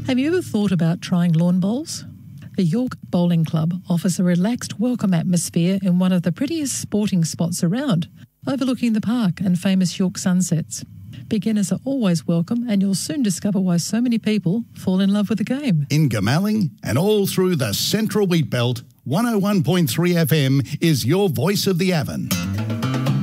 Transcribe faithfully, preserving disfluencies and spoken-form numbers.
Have you ever thought about trying lawn bowls? The York Bowling Club offers a relaxed, welcome atmosphere in one of the prettiest sporting spots around, overlooking the park and famous York sunsets. Beginners are always welcome, and you'll soon discover why so many people fall in love with the game. In Goomalling and all through the Central Wheat Belt, one oh one point three F M is your voice of the Avon.